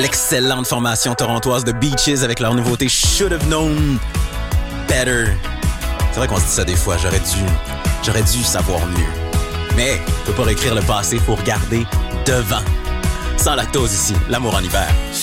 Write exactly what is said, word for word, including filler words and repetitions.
L'excellente formation torontoise de Beaches avec leur nouveauté Should Have Known Better. C'est vrai qu'on se dit ça des fois, j'aurais dû, j'aurais dû savoir mieux. Mais, on peut pas réécrire le passé, faut regarder devant. Sans lactose ici, l'amour en hiver.